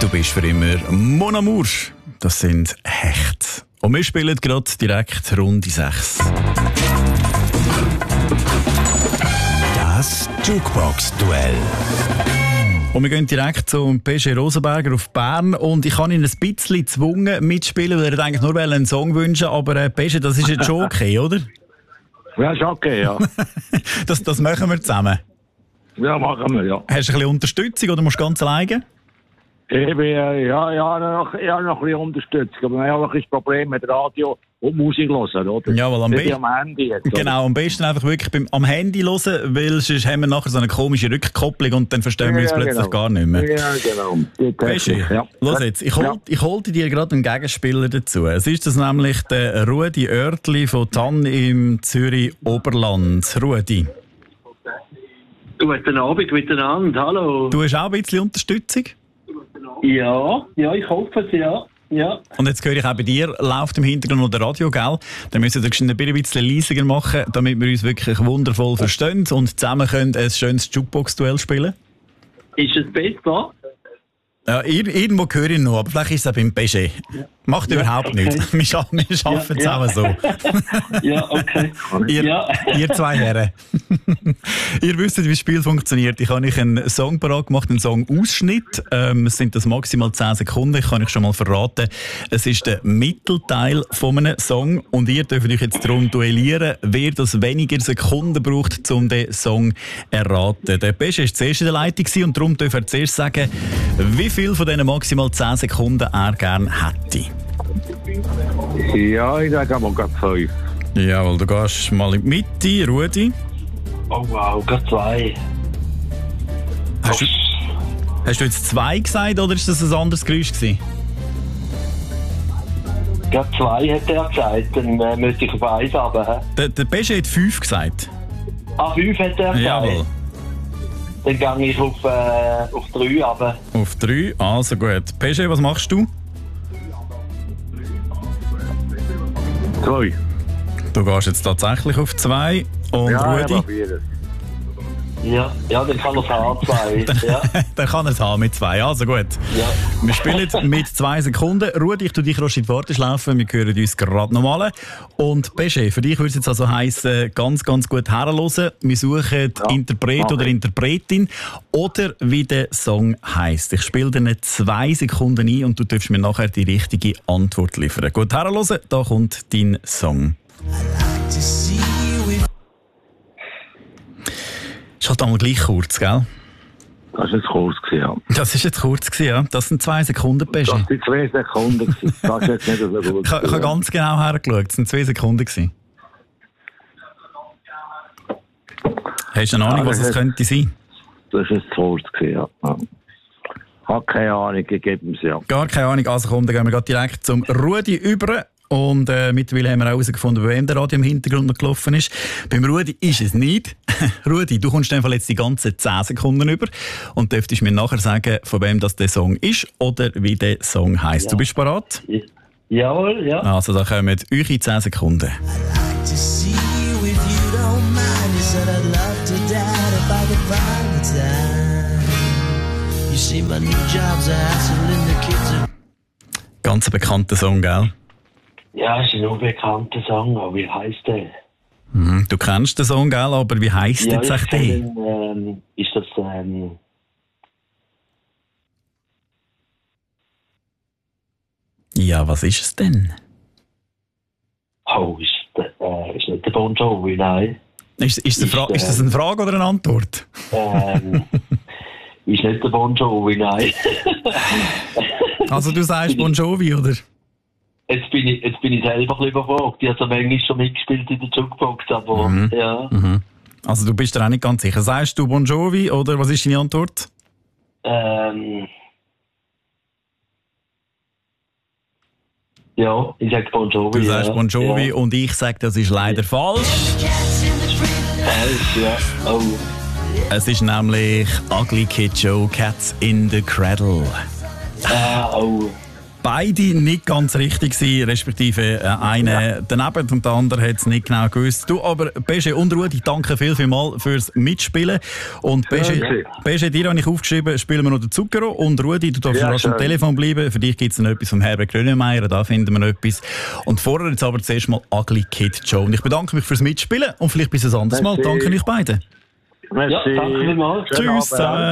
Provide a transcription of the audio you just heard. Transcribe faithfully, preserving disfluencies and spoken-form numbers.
Du bist für immer Mon Amour. Das sind Hecht. Und wir spielen gerade direkt Runde sechs. Das Jukebox-Duell. Und wir gehen direkt zum P G Rosenberger auf Bern. Und ich habe ihn ein bisschen gezwungen mitspielen, weil er eigentlich nur einen Song wünschen wollte. Aber äh, P G, das ist jetzt schon okay, oder? Ja, ist okay, ja. das, das machen wir zusammen. Ja, machen wir, ja. Hast du ein bisschen Unterstützung oder musst du ganz alleine? Ich bin, äh, ja, ja, noch, ja, noch ein bisschen Unterstützung. Aber wir haben auch ein Problem mit Radio und Musik hören, oder? Ja, weil am besten. am Handy jetzt, genau, am besten einfach wirklich beim, am Handy hören, weil sonst haben wir nachher so eine komische Rückkopplung und dann verstehen wir uns ja, plötzlich genau. gar nicht mehr. Ja, genau. Pesche, ja. Los jetzt, ich, hol, ja. ich holte dir gerade einen Gegenspieler dazu. Es ist das nämlich der Rudi Oertli von Tann im Zürich Oberland. Rudi. Guten Abend miteinander, hallo. Du hast auch ein bisschen Unterstützung? Ja, ja, ich hoffe es, ja. ja. Und jetzt höre ich auch bei dir, läuft im Hintergrund noch der Radio, gell? Dann müssen wir ein bisschen leiser machen, damit wir uns wirklich wundervoll verstehen und zusammen können ein schönes Jukebox-Duell spielen. Ist es besser? Ja, irgendwo höre ich noch, aber vielleicht ist es auch beim P G. Macht ja, überhaupt okay. nichts. Wir, scha- wir schaffen es ja, auch so. Ja, okay. Ihr, ja. ihr zwei Herren. Ihr wisst, wie das Spiel funktioniert. Ich habe euch einen Song parat gemacht, einen Song-Ausschnitt. Ähm, es sind das maximal zehn Sekunden. Ich kann euch schon mal verraten. Es ist der Mittelteil von einem Song und ihr dürft euch jetzt darum duellieren, wer das weniger Sekunden braucht, um den Song zu erraten. Der P G war zuerst in der Leitung und darum dürft ihr zuerst sagen, wie viel von diesen maximal zehn Sekunden er gerne hätte. Ja, ich sage aber gerade fünf. Jawohl, du gehst mal in die Mitte, Rudi. Oh wow, gerade zwei. Hast du, hast du jetzt zwei gesagt oder ist das ein anderes Geräusch gewesen? Gerade zwei hat er gesagt, dann äh, müsste ich auf eins runter. Der, der P G hat fünf gesagt. Ah, fünf hat er gesagt? Jawohl. Dann gehe ich auf, äh, auf drei runter. Auf drei, also gut. P G, was machst du? Zwei. Du gehst jetzt tatsächlich auf zwei. Und ja, Rudi? Ja, ja, dann kann er es haben, zwei. Ja. Dann kann er es haben mit zwei, also gut. Ja. Wir spielen mit zwei Sekunden. Rudi, ich tue dich rasch in die Warteschleife, wir hören uns gerade noch mal. Und P G, für dich würde es jetzt also heissen, ganz, ganz gut herhören. Wir suchen ja. Interpret okay. oder Interpretin oder wie der Song heisst. Ich spiele dir zwei Sekunden ein und du darfst mir nachher die richtige Antwort liefern. Gut herhören, da kommt dein Song. Ist halt einmal gleich kurz, gell? Das war jetzt kurz, ja. Das war jetzt kurz, ja. Das sind zwei Sekunden, Pesche. Das sind zwei Sekunden. Das ist jetzt nicht so gut. Ich, ich habe ganz genau hergeschaut. Das sind zwei Sekunden. Hast du eine Ahnung, ja, was es jetzt, könnte sein? Das war jetzt kurz, ja. Ich habe keine Ahnung, ich gebe es ja. Gar keine Ahnung. Also komm, dann gehen wir direkt zum Rudi über. Und äh, mittlerweile haben wir auch herausgefunden, bei wem der Radio im Hintergrund noch gelaufen ist. Beim Rudi ist es nicht. Rudi, du kommst einfach jetzt die ganzen zehn Sekunden über und dürftest mir nachher sagen, von wem das der Song ist oder wie der Song heisst. Ja. Du bist bereit? Jawohl, ja. Also da kommen eure zehn Sekunden. Ganz ein bekannter Song, gell? Ja, es ist ein unbekannter Song, aber wie heisst der? Mhm, du kennst den Song, gell? Aber wie heisst ja, jetzt echt der? Ähm, ist das, ähm... Ja, was ist es denn? Oh, ist, der, äh, ist nicht der Bon Jovi, nein. Ist, ist, ist, Fra- ist das eine Frage oder eine Antwort? Ähm... ist nicht der Bon Jovi, nein. Also du sagst Bon Jovi, oder? Jetzt bin ich, jetzt bin ich selber ein bisschen überfragt. Ich habe manchmal schon mitgespielt in der Jukebox, aber mhm. ja. Mhm. Also du bist dir auch nicht ganz sicher. Sagst du Bon Jovi oder was ist deine Antwort? Ähm... Ja, ich sage Bon Jovi. Du sagst ja. Bon Jovi ja. und ich sage, das ist leider falsch. Ja, oh. Es ist nämlich Ugly Kid Joe, Cats in the Cradle. Ah, oh. beide nicht ganz richtig gewesen, respektive äh, einer daneben und der andere hat es nicht genau gewusst. Du, aber Beje und Rudi, danke viel, viel mal fürs Mitspielen. Und Beje, Okay. Beje, dir habe ich aufgeschrieben, spielen wir noch den Zucchero. Und Rudi, du darfst Ja, rasch am schön. Telefon bleiben. Für dich gibt es noch etwas vom Herbert Grönemeyer, da finden wir noch etwas. Und vorher jetzt aber zuerst mal Ugly Kid Joe. Und ich bedanke mich fürs Mitspielen und vielleicht bis ein anderes Mal. Merci. Danke euch beiden. Merci. Ja, danke vielmals. Schönen Tschüss Abend. zusammen.